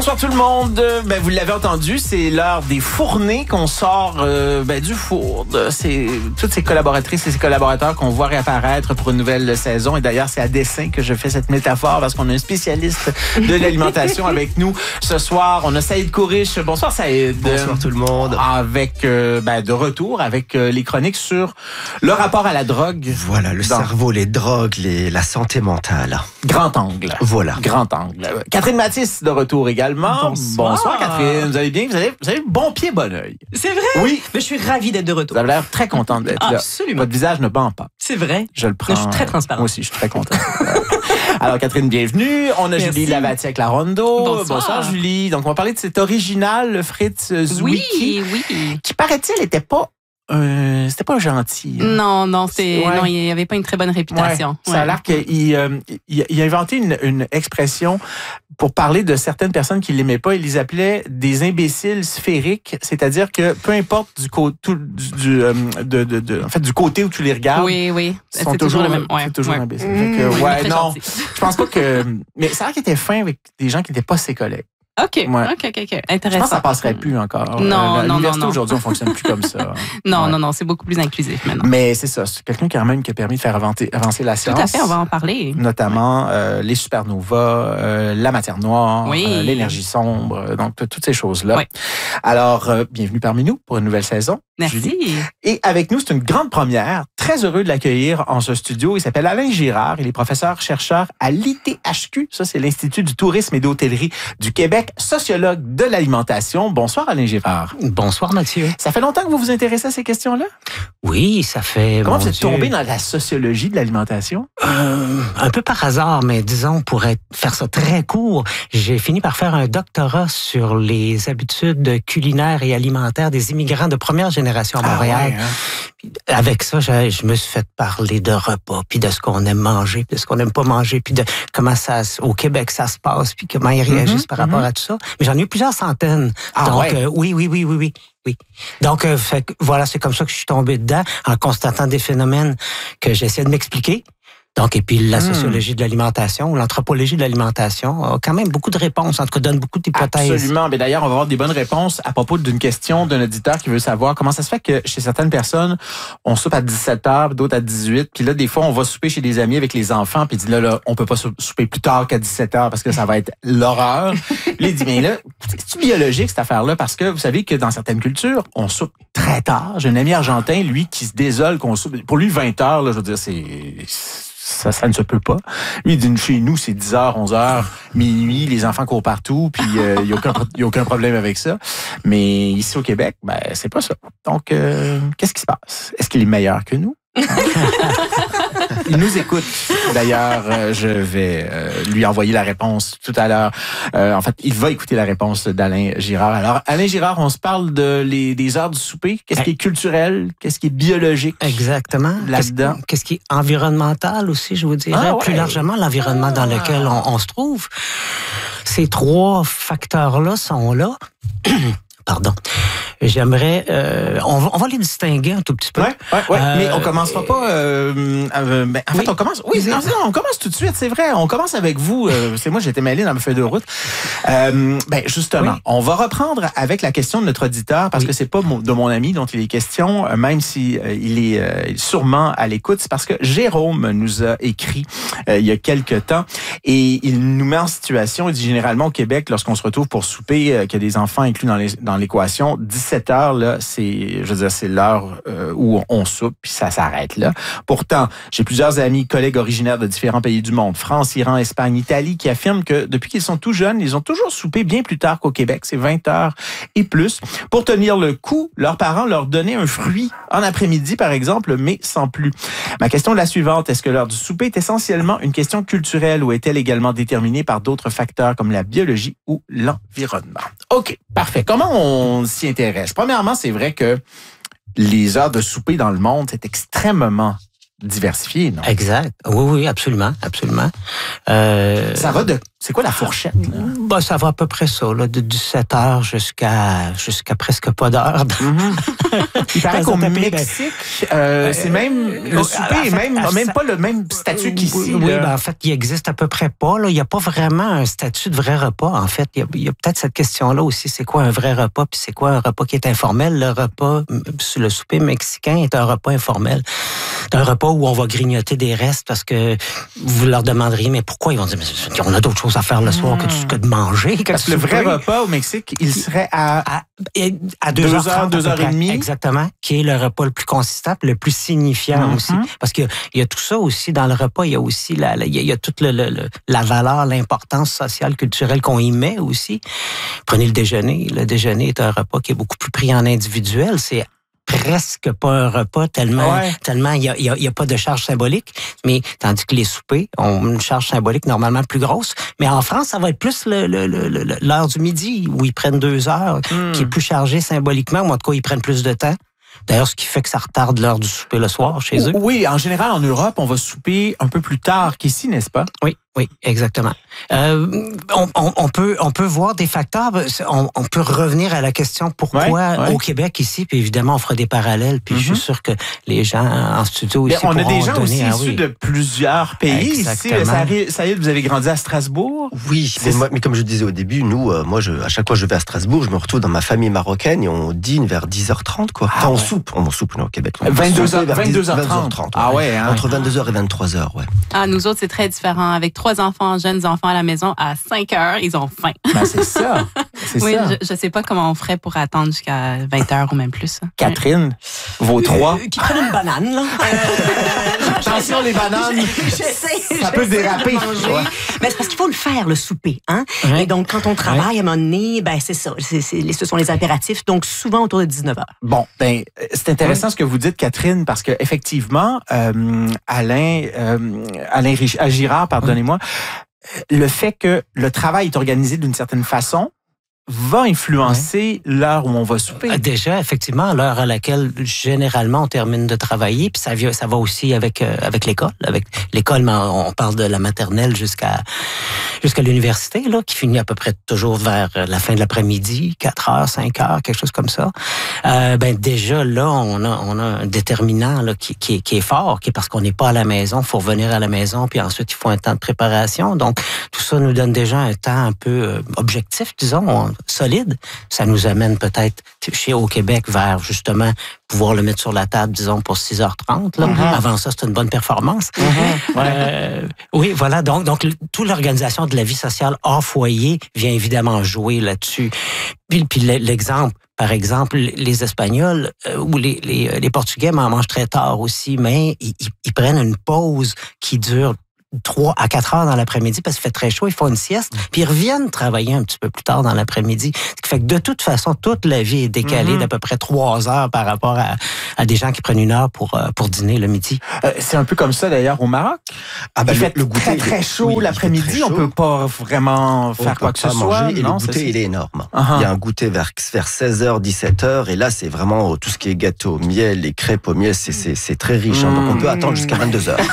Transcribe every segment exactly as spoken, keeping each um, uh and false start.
Bonsoir tout le monde. Ben, vous l'avez entendu, c'est l'heure des fournées qu'on sort euh, ben, du four. De ces, toutes ces collaboratrices et ces collaborateurs qu'on voit réapparaître pour une nouvelle saison. Et d'ailleurs, c'est à dessein que je fais cette métaphore parce qu'on a un spécialiste de l'alimentation avec nous ce soir. On a Saïd Kourish. Bonsoir Saïd. Bonsoir tout le monde. Avec euh, ben, de retour avec euh, les chroniques sur le rapport à la drogue. Voilà, le Dans... cerveau, les drogues, les, la santé mentale. Grand angle. Voilà. Grand angle. Catherine Mathis de retour également. Bonsoir. Bonsoir Catherine, vous allez bien? Vous avez, vous avez bon pied, bon oeil. C'est vrai? Oui. Mais je suis ravie d'être de retour. Vous avez l'air très contente d'être là. Absolument. Votre visage ne band pas. C'est vrai. Je le prends. Je suis très transparente. Moi aussi, je suis très content. Alors Catherine, bienvenue. On a Merci. Julie Lavatier avec la Rondo. Bonsoir. Bonsoir Julie. Donc on va parler de cet original, le Fritz Zwicky, Oui, oui. qui paraît-il était pas Euh, c'était pas gentil. Hein. Non, non, c'est Ouais. non, il n'y avait pas une très bonne réputation. Ouais, ça a l'air qu'il euh, il, il a inventé une, une expression pour parler de certaines personnes qui l'aimaient pas. Il les appelait des imbéciles sphériques, c'est-à-dire que peu importe du côté du, du, euh, de, de, de, en fait du côté où tu les regardes, Oui, oui. ils sont C'est toujours, toujours le même. Ouais, c'est toujours ouais. imbéciles. Mmh, Fait que, oui, ouais, très non, gentil. je pense pas que. Mais c'est vrai qu'il était fin avec des gens qui n'étaient pas ses collègues. OK, Ouais. OK, OK, OK. Intéressant. Je pense que ça passerait plus encore. Non, Euh, non, l'université non, non. aujourd'hui, on fonctionne plus comme ça. Non, Ouais. non, non, c'est beaucoup plus inclusif maintenant. Mais c'est ça, c'est quelqu'un qui a même qui a permis de faire avancer, avancer la Tout science. à fait, on va en parler. Notamment euh, les supernovas, euh, la matière noire, Oui. euh, l'énergie sombre, euh, donc t- toutes ces choses-là. Oui. Alors, euh, bienvenue parmi nous pour une nouvelle saison. Julie. Merci. Et avec nous, c'est une grande première. Très heureux de l'accueillir en ce studio. Il s'appelle Alain Girard. Il est professeur-chercheur à l'I T H Q. Ça, c'est l'Institut du tourisme et d'hôtellerie du Québec, sociologue de l'alimentation. Bonsoir, Alain Girard. Bonsoir, Mathieu. Ça fait longtemps que vous vous intéressez à ces questions-là? Oui, ça fait... Comment mon vous êtes Dieu, tombé dans la sociologie de l'alimentation? euh, un peu par hasard, mais disons, pour être, faire ça très court, j'ai fini par faire un doctorat sur les habitudes culinaires et alimentaires des immigrants de première génération à Montréal. Ah ouais, hein? Puis, avec ça, je, je me suis fait parler de repas, puis de ce qu'on aime manger, puis de ce qu'on n'aime pas manger, puis de comment ça, au Québec, ça se passe, puis comment ils réagissent Mm-hmm, par rapport mm-hmm. à tout ça. Mais j'en ai eu plusieurs centaines. Ah Donc, ouais? euh, oui, oui, oui, oui, oui. Oui. Donc, euh, fait, que, voilà, c'est comme ça que je suis tombé dedans, en constatant des phénomènes que j'essaie de m'expliquer. Donc, et puis la Hmm. sociologie de l'alimentation ou l'anthropologie de l'alimentation a quand même beaucoup de réponses, en tout cas donne beaucoup d'hypothèses. Absolument. Mais d'ailleurs, on va avoir des bonnes réponses à propos d'une question d'un auditeur qui veut savoir comment ça se fait que chez certaines personnes, on soupe à dix-sept heures, d'autres à dix-huit. Puis là, des fois, on va souper chez des amis avec les enfants, puis il dit là, là, on peut pas sou- souper plus tard qu'à dix-sept heures parce que ça va être l'horreur. Là, il dit, mais là, c'est biologique cette affaire-là parce que vous savez que dans certaines cultures, on soupe très tard. J'ai un ami argentin, lui, qui se désole qu'on soupe. Pour lui, vingt heures, là, je veux dire, c'est... Ça, ça ne se peut pas. Lui, il dit, chez nous, c'est dix heures, onze heures, minuit, les enfants courent partout, puis il euh, n'y a, aucun- y a aucun problème avec ça. Mais ici au Québec, ben c'est pas ça. Donc, euh, qu'est-ce qui se passe? Est-ce qu'il est meilleur que nous? Il nous écoute. D'ailleurs, euh, je vais euh, lui envoyer la réponse tout à l'heure. Euh, en fait, il va écouter la réponse d'Alain Girard. Alors, Alain Girard, on se parle de les, des heures du souper. Qu'est-ce qui est culturel? Qu'est-ce qui est biologique? Exactement. Là-dedans. Qu'est-ce, qu'est-ce qui est environnemental aussi, je vous dirais. Ah ouais. Plus largement, l'environnement dans lequel on, on se trouve. Ces trois facteurs-là sont là. Pardon. J'aimerais... Euh, on, va, on va les distinguer un tout petit peu. Ouais, ouais, ouais. Euh, mais on commencera pas. Euh, euh, ben, en oui. fait, on commence. Oui, non, non, on commence tout de suite. C'est vrai. On commence avec vous. Euh, c'est moi, j'étais mêlé dans ma feuille de route. Euh, ben justement, Oui. on va reprendre avec la question de notre auditeur parce Oui. que c'est pas mon- de mon ami dont il est question, euh, même si euh, il est euh, sûrement à l'écoute. C'est parce que Jérôme nous a écrit euh, il y a quelques temps et il nous met en situation. Il dit généralement au Québec, lorsqu'on se retrouve pour souper, euh, qu'il y a des enfants inclus dans les dans l'équation, dix-sept heures là, c'est, je veux dire, c'est l'heure euh, où on soupe puis ça s'arrête là. Pourtant, j'ai plusieurs amis, collègues originaires de différents pays du monde, France, Iran, Espagne, Italie, qui affirment que depuis qu'ils sont tout jeunes, ils ont toujours soupé bien plus tard qu'au Québec, c'est vingt heures et plus. Pour tenir le coup, leurs parents leur donnaient un fruit en après-midi, par exemple, mais sans plus. Ma question est la suivante. Est-ce que l'heure du souper est essentiellement une question culturelle ou est-elle également déterminée par d'autres facteurs comme la biologie ou l'environnement? OK, parfait. Comment on s'y intéresse? Premièrement, c'est vrai que les heures de souper dans le monde, c'est extrêmement diversifié, non? Exact. Oui, oui, absolument, absolument. Euh, Ça va de C'est quoi la fourchette? Là? Ben, ça va à peu près ça, là, de dix-sept heures jusqu'à jusqu'à presque pas d'heure. Mm-hmm. Il paraît qu'au Mexique, euh, c'est même le souper est même, même pas le même statut qu'ici. Oui, ben, en fait, il existe à peu près pas. Là. Il n'y a pas vraiment un statut de vrai repas. En fait, il y a, il y a peut-être cette question-là aussi. C'est quoi un vrai repas? Puis c'est quoi un repas qui est informel? Le repas, le souper mexicain est un repas informel. C'est un repas où on va grignoter des restes parce que vous leur demanderiez, mais pourquoi? Ils vont dire, mais on a d'autres choses à faire le soir mmh. que, de, que de manger. Que parce que le vrai repas au Mexique, il serait à, à, à deux heures, deux heures et demie. Exactement, qui est le repas le plus consistant, le plus signifiant mmh. aussi. Parce qu'il y, y a tout ça aussi dans le repas. Il y a aussi la, la, il y a, il y a toute le, le, le, la valeur, l'importance sociale, culturelle qu'on y met aussi. Prenez le déjeuner. Le déjeuner est un repas qui est beaucoup plus pris en individuel. C'est presque pas un repas tellement ouais. tellement il y a, y, a, y a pas de charge symbolique, mais tandis que les soupers ont une charge symbolique normalement plus grosse. Mais en France, ça va être plus le, le, le, l'heure du midi où ils prennent deux heures, mm. qui est plus chargé symboliquement, ou en tout cas ils prennent plus de temps. D'ailleurs, ce qui fait que ça retarde l'heure du souper le soir chez eux. Oui, en général, en Europe, on va souper un peu plus tard qu'ici, n'est-ce pas? Oui, oui, exactement. Euh, on, on, on peut, on peut voir des facteurs. On, on peut revenir à la question pourquoi ouais, ouais. au Québec ici, puis évidemment, on fera des parallèles. Puis mm-hmm. je suis sûr que les gens en studio ici on pourront a des gens donner, aussi ah, issus oui. de plusieurs pays exactement. ici. Ça y est, vous avez grandi à Strasbourg? Oui, mais, moi, mais comme je disais au début, nous, euh, moi, je, à chaque fois que je vais à Strasbourg, je me retrouve dans ma famille marocaine et on dîne vers dix heures trente, quoi. Ah, enfin, on ouais. soupe, on soupe au Québec. vingt-deux heures trente. Ah ouais, hein. Entre vingt-deux heures et vingt-trois heures, ouais. Ah, nous autres, c'est très différent. Avec trois enfants, jeunes enfants à la maison, à cinq heures, ils ont faim. Ben, c'est ça. C'est oui, ça. Je ne sais pas comment on ferait pour attendre jusqu'à vingt heures ou même plus. Catherine, vos trois. Euh, qui prennent une banane, là. Euh, Attention, les bananes. J'essaie. Ça peut déraper. Ouais. Mais c'est parce qu'il faut le faire, le souper. Hein? Ouais. Et donc, quand on travaille, ouais. à un moment donné, ben, c'est ça. C'est, c'est, ce sont les impératifs. Donc, souvent autour de dix-neuf heures. Bon, ben, c'est intéressant ouais. ce que vous dites, Catherine, parce que effectivement, euh, Alain, euh, Alain Girard, pardonnez-moi, ouais. le fait que le travail est organisé d'une certaine façon va influencer ouais. l'heure où on va souper. Déjà, effectivement, l'heure à laquelle généralement on termine de travailler, puis ça, vient, ça va aussi avec euh, avec l'école. Avec l'école, on parle de la maternelle jusqu'à jusqu'à l'université, là, qui finit à peu près toujours vers la fin de l'après-midi, quatre heures, cinq heures, quelque chose comme ça. Euh, ben déjà là, on a on a un déterminant là qui qui est, qui est fort, qui est parce qu'on n'est pas à la maison, il faut revenir à la maison, puis ensuite il faut un temps de préparation. Donc tout ça nous donne déjà un temps un peu euh, objectif, disons. Solide, ça nous amène peut-être chez au Québec vers justement pouvoir le mettre sur la table, disons, pour six heures trente. Là. Mm-hmm. Avant ça, c'est une bonne performance. Mm-hmm. Euh, oui, voilà. Donc, donc toute l'organisation de la vie sociale hors foyer vient évidemment jouer là-dessus. Puis, puis l'exemple, par exemple, les Espagnols euh, ou les, les, les Portugais mangent très tard aussi, mais ils, ils prennent une pause qui dure trois à quatre heures dans l'après-midi parce qu'il fait très chaud, ils font une sieste, puis ils reviennent travailler un petit peu plus tard dans l'après-midi. Ce qui fait que de toute façon, toute la vie est décalée mm-hmm. d'à peu près trois heures par rapport à, à des gens qui prennent une heure pour, pour dîner le midi. Euh, c'est un peu comme ça d'ailleurs au Maroc. Ah ben, il le, fait le goûter, très très chaud oui, l'après-midi, on peut pas vraiment faire quoi que ce soit. Et non, le goûter, il est énorme. Uh-huh. Il y a un goûter vers, vers seize heures, dix-sept heures, et là, c'est vraiment tout ce qui est gâteau, miel, les crêpes au miel, c'est, c'est, c'est très riche. Mm. Hein, donc on peut attendre jusqu'à vingt-deux heures.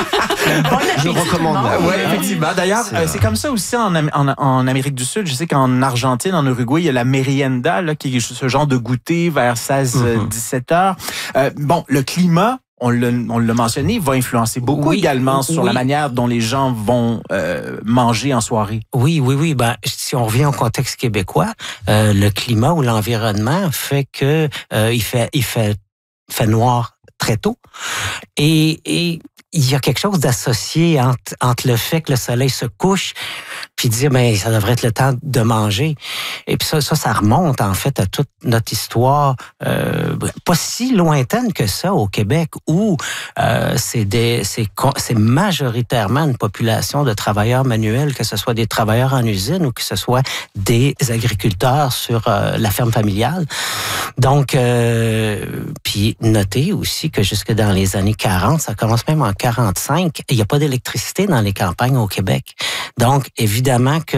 Je recommande. Oui, effectivement. D'ailleurs, c'est, euh, c'est comme ça aussi en, en, en Amérique du Sud. Je sais qu'en Argentine, en Uruguay, il y a la merienda, là, qui est ce genre de goûter vers seize à dix-sept heures. Euh, bon, le climat, on l'a, on l'a mentionné, va influencer beaucoup oui, également sur oui. la manière dont les gens vont euh, manger en soirée. Oui, oui, oui. Ben, si on revient au contexte québécois, euh, le climat ou l'environnement fait que euh, il fait, il fait, fait noir très tôt. Et, et il y a quelque chose d'associé entre, entre le fait que le soleil se couche puis dire, ben, ça devrait être le temps de manger. Et puis ça, ça, ça remonte en fait à toute notre histoire, euh, pas si lointaine que ça au Québec, où euh, c'est, des, c'est, c'est majoritairement une population de travailleurs manuels, que ce soit des travailleurs en usine ou que ce soit des agriculteurs sur euh, la ferme familiale. Donc, euh, puis notez aussi que jusque dans les années quarante, ça commence même en quarante-cinq, il n'y a pas d'électricité dans les campagnes au Québec. Donc, évidemment que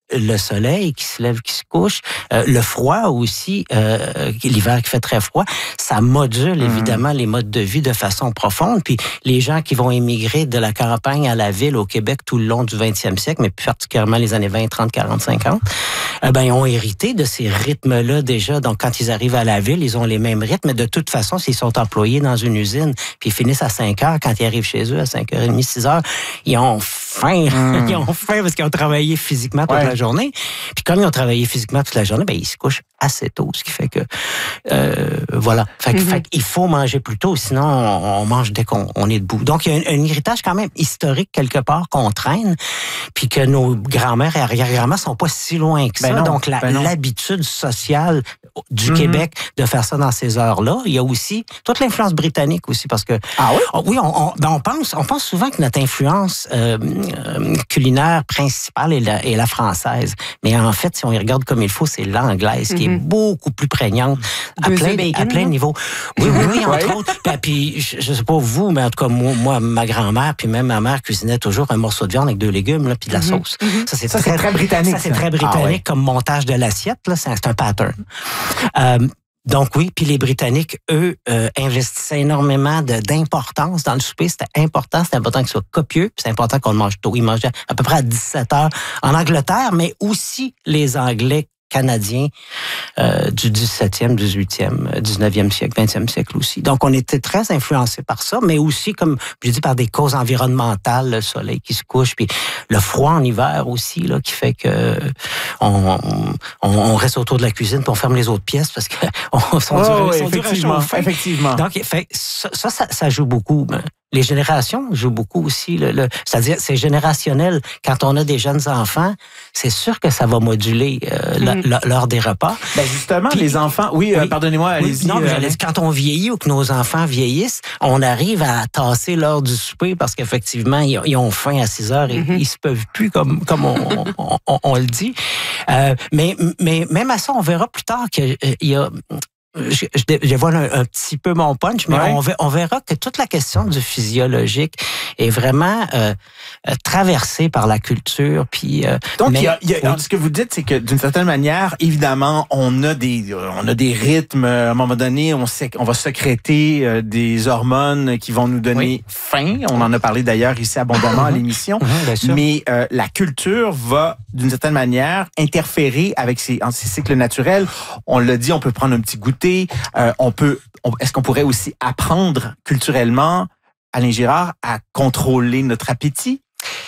le soleil qui se lève, qui se couche, euh, le froid aussi, euh, l'hiver qui fait très froid, ça module évidemment mmh. les modes de vie de façon profonde. Puis les gens qui vont émigrer de la campagne à la ville au Québec tout le long du vingtième siècle, mais plus particulièrement les années vingt, trente, quarante, cinquante, euh, ben ils ont hérité de ces rythmes-là déjà. Donc quand ils arrivent à la ville, ils ont les mêmes rythmes. Mais de toute façon, s'ils sont employés dans une usine, puis ils finissent à cinq heures, quand ils arrivent chez eux à cinq heures trente, six heures, ils ont faim. Mmh. Ils ont faim parce qu'ils ont travaillé physiquement toute ouais. la journée. Puis comme ils ont travaillé physiquement toute la journée, ben ils se couchent assez tôt, ce qui fait que euh, voilà. Fait, mm-hmm. fait qu'il faut manger plus tôt, sinon on, on mange dès qu'on on est debout. Donc il y a un, un héritage quand même historique quelque part qu'on traîne, puis que nos grands-mères et arrière-grands-mères sont pas si loin que ça. Ben non, Donc la, ben l'habitude sociale du mm-hmm. Québec de faire ça dans ces heures-là, il y a aussi toute l'influence britannique aussi, parce que ah oui, on, oui, on, on, ben on pense, on pense souvent que notre influence euh, euh, culinaire principale est la, est la française. Mais en fait, si on y regarde comme il faut, c'est l'anglaise qui mm-hmm. est beaucoup plus prégnante à plein, bacon, à plein niveau. Oui, oui, oui, entre ouais. autres. Puis, puis je, je sais pas vous, mais en tout cas, moi, moi ma grand-mère, puis même ma mère cuisinait toujours un morceau de viande avec deux légumes, là, puis de la mm-hmm. sauce. Mm-hmm. Ça, c'est ça, très, c'est très britannique. Ça, c'est très britannique ah, ouais. comme montage de l'assiette. Là, c'est, c'est un pattern. Euh, Donc oui, puis les Britanniques, eux, euh, investissaient énormément de, d'importance dans le souper. C'était important, c'était important qu'il soit copieux, puis c'est important qu'on le mange tôt. Ils mangeaient à peu près à dix-sept heures en Angleterre, mais aussi les Anglais canadiens euh, du dix-septième, dix-huitième, dix-neuvième siècle, vingtième siècle aussi. Donc, on était très influencés par ça, mais aussi, comme je dis, par des causes environnementales, le soleil qui se couche, puis le froid en hiver aussi, là, qui fait que on, on, on reste autour de la cuisine, puis on ferme les autres pièces parce que on sont oh, durs, oui, sont effectivement, effectivement. Donc, fait, ça, ça, ça, ça joue beaucoup. Les générations jouent beaucoup aussi. Le, le, c'est-à-dire, c'est générationnel. Quand on a des jeunes enfants, c'est sûr que ça va moduler euh, mm. la, la, l'heure des repas. Ben justement, Puis, les enfants... Oui, oui. Euh, pardonnez-moi, allez-y. Oui, non, euh, mais quand on vieillit ou que nos enfants vieillissent, on arrive à tasser l'heure du souper parce qu'effectivement, ils, ils ont faim à six heures et mm-hmm. ils se peuvent plus, comme, comme on, on, on, on le dit. Euh, mais, mais même à ça, on verra plus tard qu'il y a... Je, je, je vois un, un petit peu mon punch, mais ouais. on, on verra que toute la question du physiologique est vraiment euh, traversée par la culture. Puis, euh, donc, mais, il y a, il y a, oui. ce que vous dites, c'est que d'une certaine manière, évidemment, on a des, on a des rythmes. À un moment donné, on, sait, on va sécréter euh, des hormones qui vont nous donner oui. faim. On en a parlé d'ailleurs ici abondamment à l'émission. Mmh, mais euh, la culture va, d'une certaine manière, interférer avec ces, ces cycles naturels. On l'a dit, on peut prendre un petit goûter. Euh, on peut, on, est-ce qu'on pourrait aussi apprendre culturellement, Alain Girard, à contrôler notre appétit?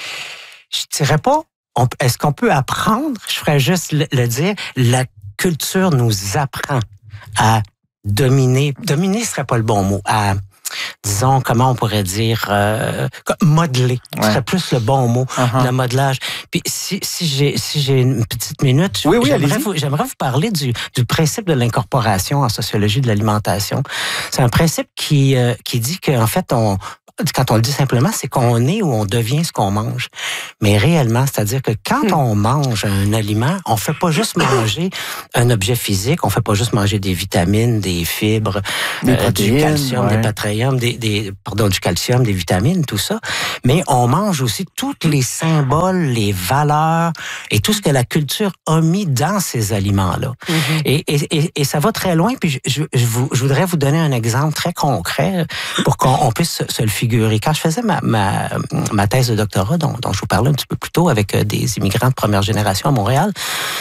Je dirais pas. On, est-ce qu'on peut apprendre? Je ferais juste le, le dire. La culture nous apprend à dominer. Dominer serait pas le bon mot. À disons, comment on pourrait dire, euh, modeler. Ouais. Ce serait plus le bon mot, uh-huh. le modelage. Puis si, si j'ai si j'ai une petite minute, oui, oui, j'aimerais, vous, j'aimerais vous parler du, du principe de l'incorporation en sociologie de l'alimentation. C'est un principe qui, euh, qui dit qu'en fait, on quand on le dit simplement, c'est qu'on est ou on devient ce qu'on mange. Mais réellement, c'est-à-dire que quand mmh. on mange un aliment, on fait pas juste manger un objet physique, on fait pas juste manger des vitamines, des fibres, des euh, du calcium, ouais. des patréiums, des, des, pardon, du calcium, des vitamines, tout ça. Mais on mange aussi tous les symboles, les valeurs et tout ce que la culture a mis dans ces aliments-là. Mmh. Et, et, et ça va très loin. Puis je, je, je, vous, je voudrais vous donner un exemple très concret pour qu'on on puisse se, se le figurer. Quand je faisais ma, ma, ma thèse de doctorat, dont, dont je vous parlais un petit peu plus tôt, avec des immigrants de première génération à Montréal,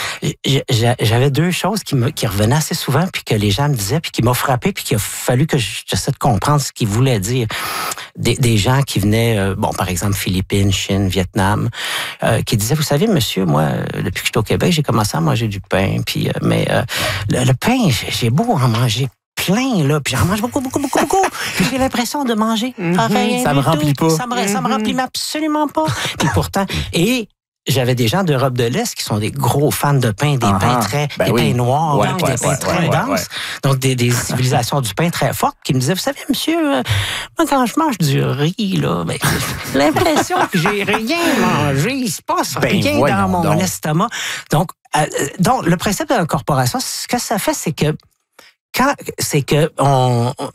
j'avais deux choses qui, me, qui revenaient assez souvent, puis que les gens me disaient, puis qui m'ont frappé, puis qu'il a fallu que j'essaie de comprendre ce qu'ils voulaient dire. Des, des gens qui venaient, bon, par exemple, Philippines, Chine, Vietnam, euh, qui disaient, vous savez, monsieur, moi, depuis que j'étais au Québec, j'ai commencé à manger du pain, puis, euh, mais euh, le, le pain, j'ai beau en manger plein, là, puis j'en mange beaucoup, beaucoup, beaucoup, beaucoup. Puis j'ai l'impression de manger mm-hmm. rien ça me remplit tout. pas. Ça me, mm-hmm. ça me remplit absolument pas. Puis pourtant, et j'avais des gens d'Europe de l'Est qui sont des gros fans de pain, des uh-huh. pains très, ben des oui. pains noirs, ouais, donc ouais, des pains ouais, très ouais, denses, ouais, ouais. donc des, des civilisations du pain très fortes, qui me disaient, vous savez, monsieur, euh, moi quand je mange du riz, là, ben, j'ai l'impression que j'ai rien mangé, il se passe ben, rien dans mon donc. estomac. Donc, euh, donc, le principe de l'incorporation, ce que ça fait, c'est que Quand, c'est que on, on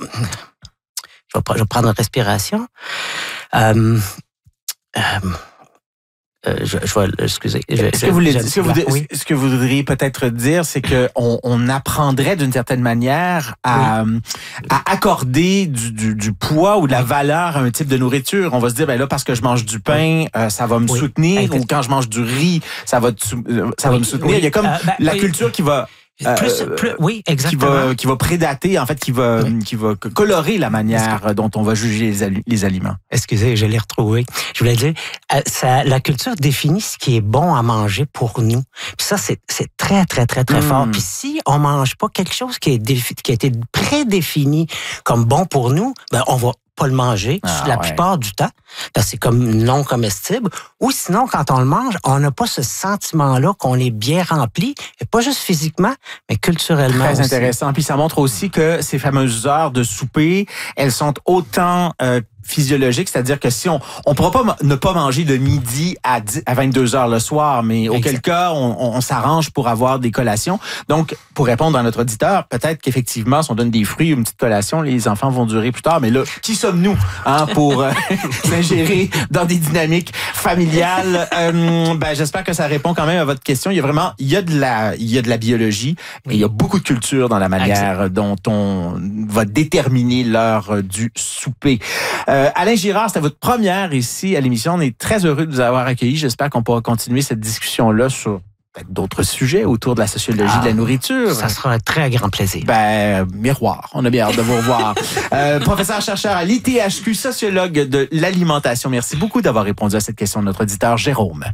je, vais, je vais prendre une respiration. Euh, euh, Euh, je, je vais, excusez. Je, ce, que vous, je, ce, que vous, oui. ce que vous voudriez peut-être dire, c'est que on, on apprendrait d'une certaine manière à, oui. à accorder du, du, du poids ou de la valeur à un type de nourriture. On va se dire, ben là, parce que je mange du pain, euh, ça va me oui. soutenir, oui. ou quand je mange du riz, ça va, ça oui. va me soutenir. Oui. Il y a comme euh, ben, la oui. culture qui va... Plus, euh, plus, oui, exactement. Qui va, qui va prédater, en fait, qui va, oui. qui va colorer la manière dont on va juger les, ali- les aliments. Excusez, je l'ai retrouvé. Je voulais dire, ça, la culture définit ce qui est bon à manger pour nous. Puis ça, c'est, c'est très, très, très, très mmh. fort. Puis si on mange pas quelque chose qui, est défi- qui a été prédéfini comme bon pour nous, ben on va pas le manger ah, la ouais. plupart du temps, parce que c'est comme non comestible, ou sinon, quand on le mange, on n'a pas ce sentiment-là qu'on est bien rempli, et pas juste physiquement, mais culturellement Très aussi. intéressant. Puis ça montre aussi que ces fameuses heures de souper, elles sont autant... Euh, physiologique, c'est-à-dire que si on on pourra pas ne pas manger de midi à dix, à vingt-deux heures le soir, mais exact. Auquel cas on, on, on s'arrange pour avoir des collations. Donc pour répondre à notre auditeur, peut-être qu'effectivement si on donne des fruits ou une petite collation, les enfants vont durer plus tard, mais là qui sommes-nous hein pour euh, s'ingérer dans des dynamiques familiales. euh, ben j'espère que ça répond quand même à votre question. Il y a vraiment il y a de la il y a de la biologie, mais il y a beaucoup de culture dans la manière exact. Dont on va déterminer l'heure du souper. Euh, Alain Girard, c'était votre première ici à l'émission. On est très heureux de vous avoir accueillis. J'espère qu'on pourra continuer cette discussion-là sur peut-être d'autres sujets autour de la sociologie ah, de la nourriture. Ça sera un très grand plaisir. Ben, miroir. On a bien hâte de vous revoir. euh, professeur chercheur à l'I T H Q, sociologue de l'alimentation. Merci beaucoup d'avoir répondu à cette question de notre auditeur Jérôme.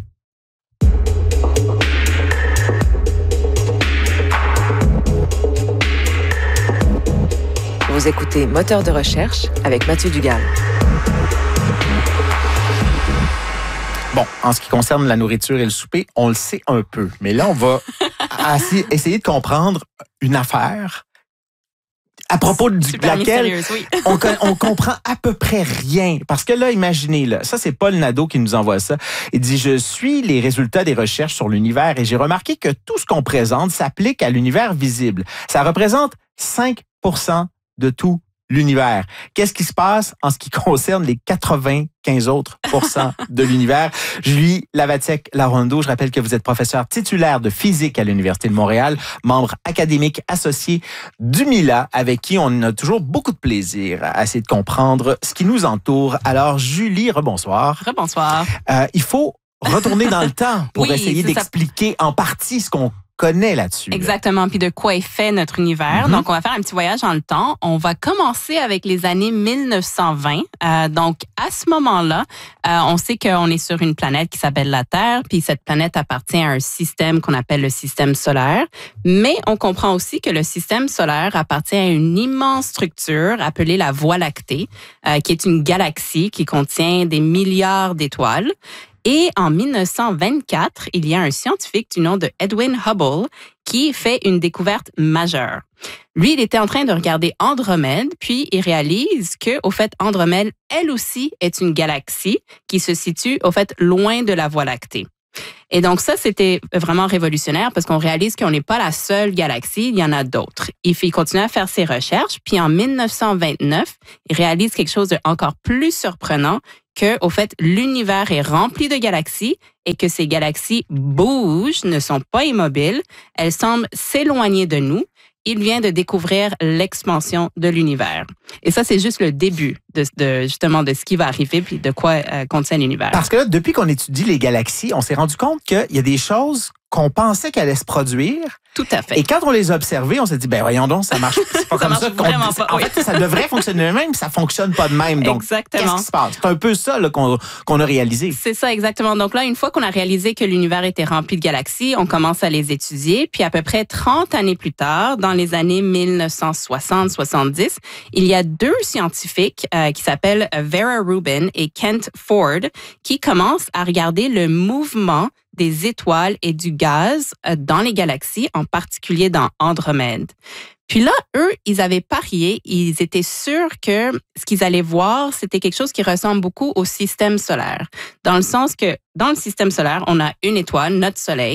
Vous écoutez Moteur de recherche avec Mathieu Dugal. Bon, en ce qui concerne la nourriture et le souper, on le sait un peu. Mais là, on va essayer de comprendre une affaire à propos de laquelle oui. on, on comprend à peu près rien. Parce que là, imaginez, là, ça c'est Paul Nadeau qui nous envoie ça. Il dit, je suis les résultats des recherches sur l'univers et j'ai remarqué que tout ce qu'on présente s'applique à l'univers visible. Ça représente cinq pour cent de tout l'univers. Qu'est-ce qui se passe en ce qui concerne les quatre-vingt-quinze autres pourcents de l'univers? Julie Lavatiec-Larondeau, je rappelle que vous êtes professeur titulaire de physique à l'Université de Montréal, membre académique associé du M I L A, avec qui on a toujours beaucoup de plaisir à essayer de comprendre ce qui nous entoure. Alors, Julie, rebonsoir. Rebonsoir. Euh, il faut retourner dans le temps pour oui, essayer d'expliquer ça. En partie ce qu'on connaît là-dessus. Exactement. Là. Puis de quoi est fait notre univers. Mm-hmm. Donc, on va faire un petit voyage dans le temps. On va commencer avec les années mille neuf cent vingt. Euh, donc, à ce moment-là, euh, on sait qu'on est sur une planète qui s'appelle la Terre. Puis cette planète appartient à un système qu'on appelle le système solaire. Mais on comprend aussi que le système solaire appartient à une immense structure appelée la Voie lactée, euh, qui est une galaxie qui contient des milliards d'étoiles. Et en mille neuf cent vingt-quatre, il y a un scientifique du nom de Edwin Hubble qui fait une découverte majeure. Lui, il était en train de regarder Andromède, puis il réalise que, au fait, Andromède, elle aussi, est une galaxie qui se situe, au fait, loin de la Voie lactée. Et donc ça, c'était vraiment révolutionnaire parce qu'on réalise qu'on n'est pas la seule galaxie, il y en a d'autres. Il fait continuer à faire ses recherches, puis en mille neuf cent vingt-neuf, il réalise quelque chose d'encore plus surprenant, que, au fait, l'univers est rempli de galaxies et que ces galaxies bougent, ne sont pas immobiles, elles semblent s'éloigner de nous. Il vient de découvrir l'expansion de l'univers. Et ça, c'est juste le début de, de justement de ce qui va arriver puis de quoi euh, contient l'univers. Parce que là, depuis qu'on étudie les galaxies, on s'est rendu compte qu'il y a des choses qu'on pensait qu'elles allaient se produire. Tout à fait. Et quand on les a observées, on s'est dit, ben voyons donc, ça marche c'est pas ça comme marche ça. Vraiment pas, en oui. fait, ça devrait fonctionner de même, ça fonctionne pas de même. Donc, exactement. Qu'est-ce qui se passe? C'est un peu ça là, qu'on, qu'on a réalisé. C'est ça, exactement. Donc là, une fois qu'on a réalisé que l'univers était rempli de galaxies, on commence à les étudier. Puis à peu près trente années plus tard, dans les années mille neuf cent soixante soixante-dix, il y a deux scientifiques euh, qui s'appellent Vera Rubin et Kent Ford qui commencent à regarder le mouvement des étoiles et du gaz dans les galaxies, en particulier dans Andromède. Puis là, eux, ils avaient parié, ils étaient sûrs que ce qu'ils allaient voir, c'était quelque chose qui ressemble beaucoup au système solaire. Dans le sens que dans le système solaire, on a une étoile, notre Soleil,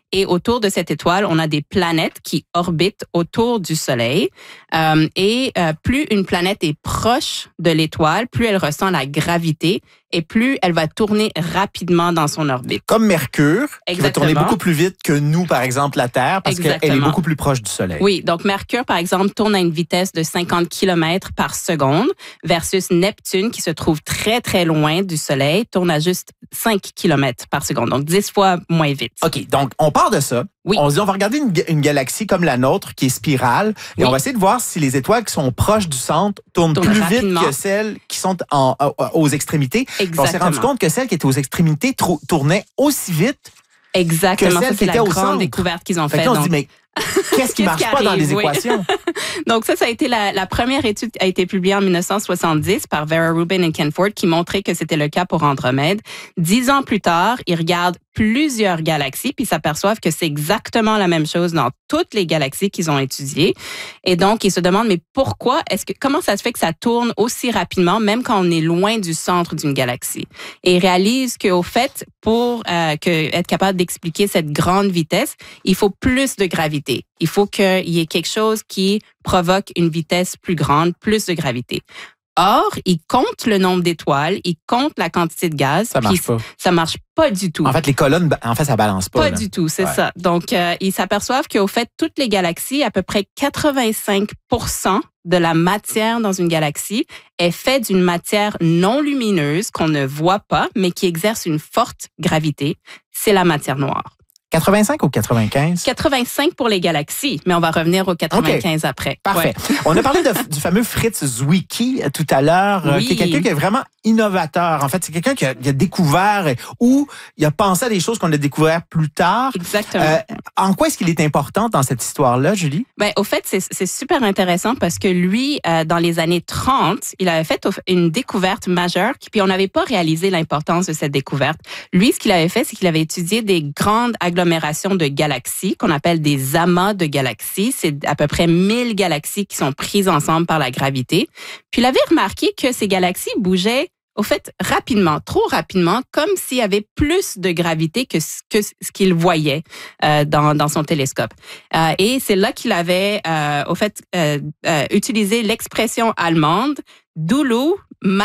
Et autour de cette étoile, on a des planètes qui orbitent autour du Soleil. Euh, et euh, plus une planète est proche de l'étoile, plus elle ressent la gravité et plus elle va tourner rapidement dans son orbite. Comme Mercure, qui va Exactement. tourner beaucoup plus vite que nous, par exemple, la Terre, parce qu'elle est Exactement. beaucoup plus proche du Soleil. Oui, donc Mercure, par exemple, tourne à une vitesse de cinquante kilomètres par seconde versus Neptune, qui se trouve très, très loin du Soleil, tourne à juste cinq kilomètres par seconde, donc dix fois moins vite. OK, donc on part de ça. Oui. On se dit, on va regarder une, une galaxie comme la nôtre, qui est spirale, et Oui. on va essayer de voir si les étoiles qui sont proches du centre tournent, Tournent plus rapidement. vite que celles qui sont en, en- aux extrémités. Exactement. On s'est rendu compte que celles qui étaient aux extrémités trou- tournaient aussi vite. Exactement, que celle ça, qui c'est la était au grande centre. découverte qu'ils ont Fait faite. que là, on se donc. dit, mais qu'est-ce qui Qu'est-ce marche qui pas dans arrive? les Oui. équations? Donc ça, ça a été la, la première étude a été publiée en dix-neuf cent soixante-dix par Vera Rubin et Ken Ford qui montrait que c'était le cas pour Andromède. Dix ans plus tard, ils regardent plusieurs galaxies puis s'aperçoivent que c'est exactement la même chose dans toutes les galaxies qu'ils ont étudiées. Et donc, ils se demandent, mais pourquoi est-ce que, comment ça se fait que ça tourne aussi rapidement, même quand on est loin du centre d'une galaxie? Et ils réalisent qu'au fait, pour euh, que, être capable d'expliquer cette grande vitesse, il faut plus de gravité. Il faut qu'il y ait quelque chose qui provoque une vitesse plus grande, plus de gravité. Or, ils comptent le nombre d'étoiles, ils comptent la quantité de gaz. Ça marche puis pas. Ça marche pas du tout. En fait, les colonnes, en fait, ça balance pas. Pas là. du tout, c'est Ouais. ça. Donc, euh, ils s'aperçoivent qu'au fait, toutes les galaxies, à peu près quatre-vingt-cinq pour cent de la matière dans une galaxie est faite d'une matière non lumineuse qu'on ne voit pas, mais qui exerce une forte gravité. C'est la matière noire. quatre-vingt-cinq ou quatre-vingt-quinze? quatre-vingt-cinq pour les galaxies, mais on va revenir au quatre-vingt-quinze après. Parfait. Ouais. On a parlé de- du fameux Fritz Zwicky euh, tout à l'heure, euh, Oui. qui est quelqu'un qui est vraiment innovateur. En fait, c'est quelqu'un qui a, qui a découvert euh, ou il a pensé à des choses qu'on a découvert plus tard. Exactement. Euh, en quoi est-ce qu'il est important dans cette histoire-là, Julie? Ben, au fait, c'est, c'est super intéressant parce que lui, euh, dans les années trente, il avait fait une découverte majeure, puis on n'avait pas réalisé l'importance de cette découverte. Lui, ce qu'il avait fait, c'est qu'il avait étudié des grandes agglomérations de galaxies qu'on appelle des amas de galaxies. C'est à peu près mille galaxies qui sont prises ensemble par la gravité. Puis il avait remarqué que ces galaxies bougeaient au fait, rapidement, trop rapidement, comme s'il y avait plus de gravité que ce, que ce qu'il voyait euh, dans, dans son télescope. Euh, et c'est là qu'il avait, euh, au fait, euh, euh, utilisé l'expression allemande « Dulu Materie »,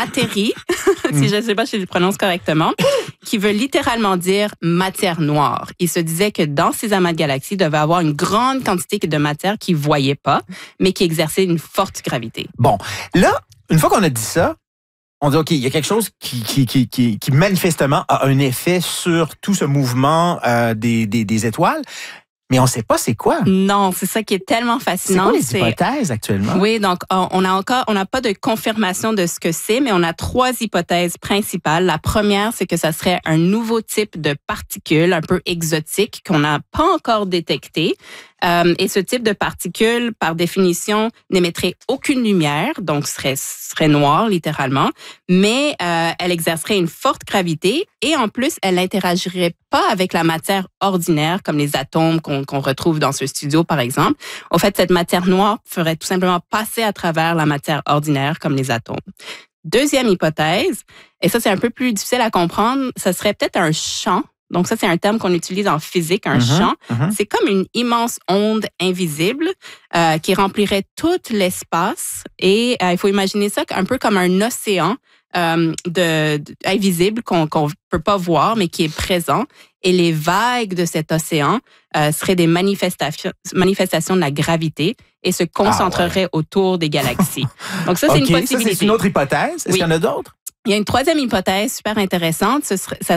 si je ne sais pas si je le prononce correctement, qui veut littéralement dire « matière noire ». Il se disait que dans ces amas de galaxies, il devait avoir une grande quantité de matière qu'il ne voyait pas, mais qui exerçait une forte gravité. Bon, là, une fois qu'on a dit ça, on dit, OK, il y a quelque chose qui, qui, qui, qui, qui manifestement a un effet sur tout ce mouvement euh, des, des, des étoiles, mais on ne sait pas c'est quoi. Non, c'est ça qui est tellement C'est fascinant. quoi les c'est- hypothèses actuellement? Oui, donc on on a encore, on n'a pas de confirmation de ce que c'est, mais on a trois hypothèses principales. La première, c'est que ça serait un nouveau type de particules un peu exotique qu'on n'a pas encore détecté. Euh, et ce type de particules, par définition, n'émettrait aucune lumière, donc serait serait noire littéralement, mais euh, elle exercerait une forte gravité et en plus, elle n'interagirait pas avec la matière ordinaire comme les atomes qu'on qu'on retrouve dans ce studio, par exemple. Au fait, cette matière noire ferait tout simplement passer à travers la matière ordinaire comme les atomes. Deuxième hypothèse, et ça c'est un peu plus difficile à comprendre, ça serait peut-être un champ. Donc ça c'est un terme qu'on utilise en physique, un Mhm, champ. mhm. C'est comme une immense onde invisible euh, qui remplirait tout l'espace et euh, il faut imaginer ça un peu comme un océan euh, de, de- invisible qu'on qu'on peut pas voir mais qui est présent. Et les vagues de cet océan euh, seraient des manifestations, manifestations de la gravité et se concentreraient autour des galaxies. Donc ça, c'est OK, une ça, possibilité. c'est une autre hypothèse. Est-ce Oui. qu'il y en a d'autres? Il y a une troisième hypothèse super intéressante. Ce serait, ça